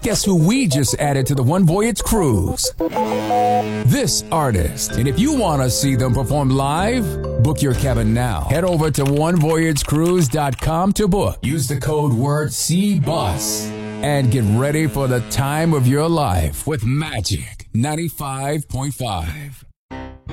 Guess who we just added to the One Voyage cruise? This artist. And if you want to see them perform live, book your cabin now. Head over to onevoyagecruise.com to book. Use the code word CBUS and get ready for the time of your life with Magic 95.5.